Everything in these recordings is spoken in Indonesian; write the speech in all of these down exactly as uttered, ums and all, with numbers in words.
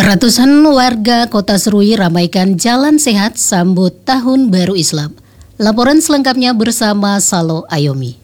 Ratusan warga Kota Serui ramaikan jalan sehat sambut Tahun Baru Islam. Laporan selengkapnya bersama Salo Ayomi.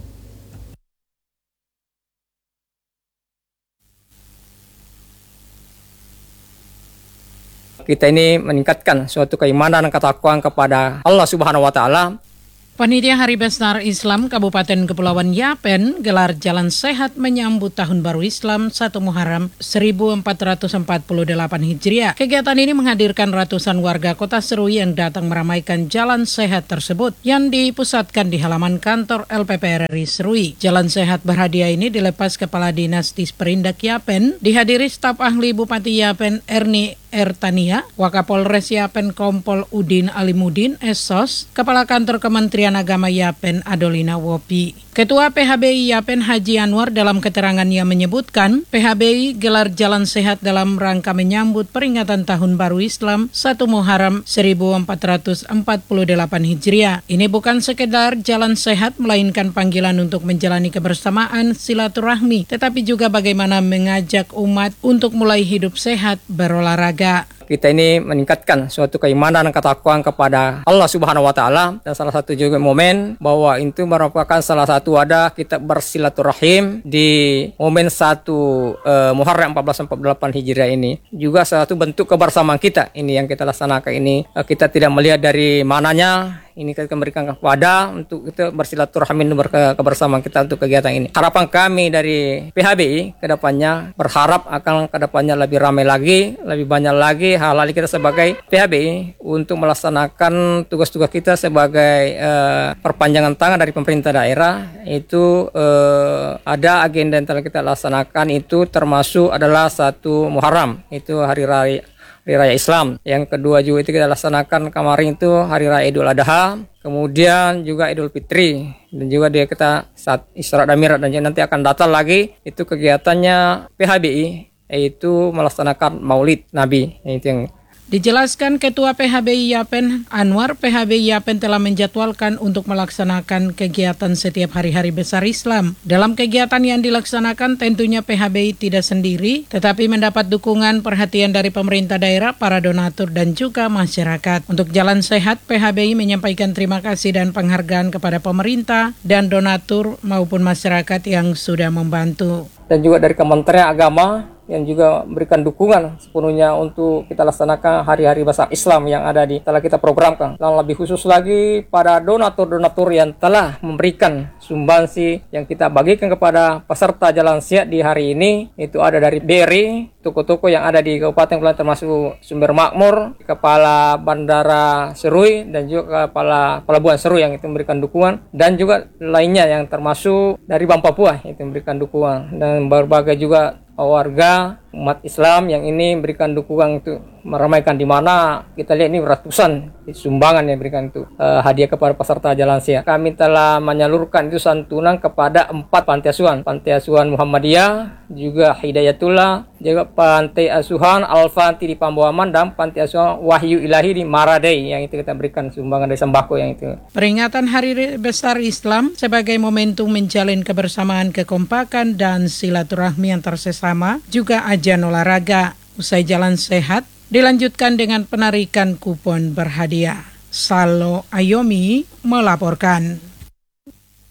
Kita ini meningkatkan suatu keimanan dan ketakwaan kepada Allah Subhanahu wa Ta'ala. Panitia Hari Besar Islam Kabupaten Kepulauan Yapen gelar jalan sehat menyambut Tahun Baru Islam satu Muharram seribu empat ratus empat puluh delapan Hijriah. Kegiatan ini menghadirkan ratusan warga Kota Serui yang datang meramaikan jalan sehat tersebut yang dipusatkan di halaman kantor L P P R R I Serui. Jalan sehat berhadiah ini dilepas Kepala Dinas Disperindak Yapen, dihadiri staf ahli Bupati Yapen Erni Ertania, Wakapolres Yapen Kompol Udin Alimudin S O S, Kepala Kantor Kementerian Agama Yapen Adolina Wopi. Ketua P H B I Yapen Haji Anwar dalam keterangannya menyebutkan P H B I gelar jalan sehat dalam rangka menyambut peringatan Tahun Baru Islam satu Muharram seribu empat ratus empat puluh delapan Hijriah. Ini bukan sekedar jalan sehat melainkan panggilan untuk menjalani kebersamaan silaturahmi, tetapi juga bagaimana mengajak umat untuk mulai hidup sehat berolahraga. Kita ini meningkatkan suatu keimanan dan ketakwaan kepada Allah Subhanahu wa Ta'ala, dan salah satu juga momen bahwa itu merupakan salah satu wadah kita bersilaturahim di momen satu uh, Muharram seribu empat ratus empat puluh delapan Hijriah ini. Juga salah satu bentuk kebersamaan kita ini yang kita laksanakan ini. Uh, kita tidak melihat dari mananya. Ini kita memberikan kepada untuk kita bersilaturahmi berke, kebersamaan kita untuk kegiatan ini. Harapan kami dari P H B I ke depannya berharap akan ke depannya lebih ramai lagi, lebih banyak lagi hal-hal kita sebagai P H B I untuk melaksanakan tugas-tugas kita sebagai uh, perpanjangan tangan dari pemerintah daerah. Itu uh, ada agenda yang telah kita laksanakan, itu termasuk adalah satu Muharram, itu hari raya Hari Raya Islam. Yang kedua juga itu kita laksanakan kemarin itu Hari Raya Idul Adha, kemudian juga Idul Fitri, dan juga dia kita saat Isra dan Mi'raj, dan nanti akan datang lagi itu kegiatannya P H B I, yaitu melaksanakan Maulid Nabi. Itu yang Dijelaskan Ketua P H B I Yapen Anwar, P H B I Yapen telah menjadwalkan untuk melaksanakan kegiatan setiap hari-hari besar Islam. Dalam kegiatan yang dilaksanakan tentunya P H B I tidak sendiri, tetapi mendapat dukungan perhatian dari pemerintah daerah, para donatur dan juga masyarakat. Untuk jalan sehat, P H B I menyampaikan terima kasih dan penghargaan kepada pemerintah dan donatur maupun masyarakat yang sudah membantu. Dan juga dari Kementerian Agama yang juga memberikan dukungan sepenuhnya untuk kita laksanakan hari-hari besar Islam yang ada di telah kita programkan. Dan lebih khusus lagi pada donatur-donatur yang telah memberikan sumbangsi yang kita bagikan kepada peserta jalan sehat di hari ini. Itu ada dari B R I, toko-toko yang ada di Kabupaten Kepulauan termasuk Sumber Makmur, Kepala Bandara Serui, dan juga Kepala Pelabuhan Serui yang itu memberikan dukungan, dan juga lainnya yang termasuk dari Bank Papua itu memberikan dukungan, dan berbagai juga warga umat Islam yang ini memberikan dukungan untuk meramaikan, di mana kita lihat ini ratusan sumbangan yang diberikan itu uh, hadiah kepada peserta jalan sehat. Kami telah menyalurkan itu santunan kepada empat panti asuhan, panti asuhan Muhammadiyah, juga Hidayatullah, juga panti asuhan Al-Fatih di Pambuaman, dan panti asuhan Wahyu Ilahi di Maradei yang itu kita berikan sumbangan dari sembako yang itu. Peringatan Hari Besar Islam sebagai momentum menjalin kebersamaan, kekompakan dan silaturahmi antar sesama, juga ajan olahraga. Usai jalan sehat dilanjutkan dengan penarikan kupon berhadiah. Salo Ayomi melaporkan.